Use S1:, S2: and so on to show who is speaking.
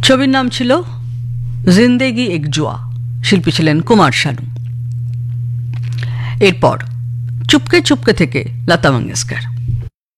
S1: ছবির নাম ছিল জিন্দেগি এক জুয়া, শিল্পী ছিলেন কুমার শানু। এরপর চুপকে চুপকে থেকে লতা মঙ্গেশকর।